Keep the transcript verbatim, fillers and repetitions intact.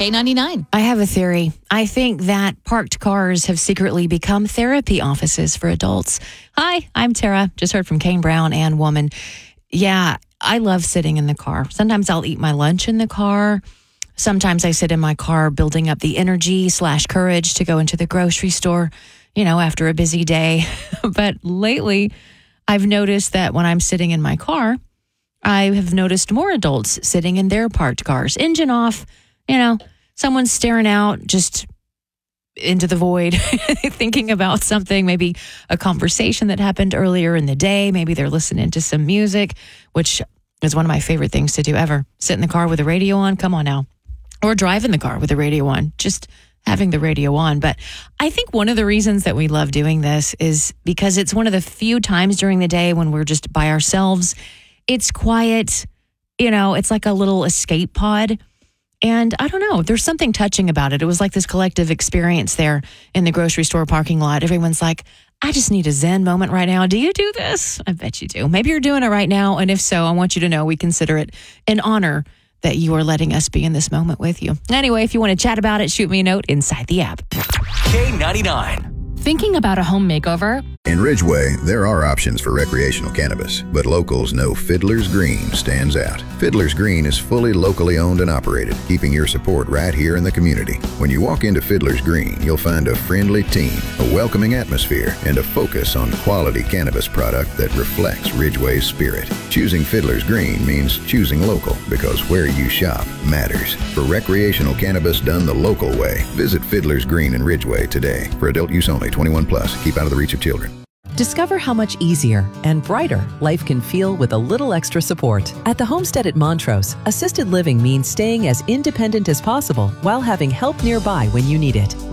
K ninety-nine. I have a theory. I think that parked cars have secretly become therapy offices for adults. Hi, I'm Tara. Just heard from Kane Brown and Woman. Yeah, I love sitting in the car. Sometimes I'll eat my lunch in the car. Sometimes I sit in my car building up the energy slash courage to go into the grocery store, you know, after a busy day. But lately, I've noticed that when I'm sitting in my car, I have noticed more adults sitting in their parked cars, engine off, you know, someone's staring out just into the void, thinking about something, maybe a conversation that happened earlier in the day. Maybe they're listening to some music, which is one of my favorite things to do ever. Sit in the car with the radio on. Come on now. Or drive in the car with the radio on. Just having the radio on. But I think one of the reasons that we love doing this is because it's one of the few times during the day when we're just by ourselves. It's quiet. You know, it's like a little escape pod. And I don't know, there's something touching about it. It was like this collective experience there in the grocery store parking lot. Everyone's like, I just need a Zen moment right now. Do you do this? I bet you do. Maybe you're doing it right now. And if so, I want you to know we consider it an honor that you are letting us be in this moment with you. Anyway, if you want to chat about it, shoot me a note inside the app. K ninety-nine. Thinking about a home makeover? In Ridgeway, there are options for recreational cannabis, but locals know Fiddler's Green stands out. Fiddler's Green is fully locally owned and operated, keeping your support right here in the community. When you walk into Fiddler's Green, you'll find a friendly team, a welcoming atmosphere, and a focus on quality cannabis product that reflects Ridgeway's spirit. Choosing Fiddler's Green means choosing local, because where you shop matters. For recreational cannabis done the local way, visit Fiddler's Green in Ridgeway today. For adult use only, twenty-one plus. Keep out of the reach of children. Discover how much easier and brighter life can feel with a little extra support. At the Homestead at Montrose, assisted living means staying as independent as possible while having help nearby when you need it.